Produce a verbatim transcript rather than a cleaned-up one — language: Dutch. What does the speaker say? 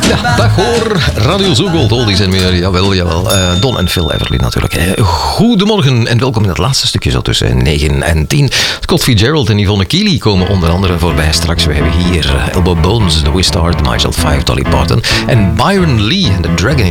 Ja, dag hoor. Radio Zoogold, oldies en meer. Jawel, jawel. Uh, Don en Phil Everly natuurlijk. Hè. Goedemorgen en welkom in het laatste stukje zo tussen negen en tien. Scott Fitzgerald en Yvonne Keely komen onder andere voorbij straks. We hebben hier Elbow Bones, The Wistard, Michel Five, Dolly Parton en Byron Lee en The Dragon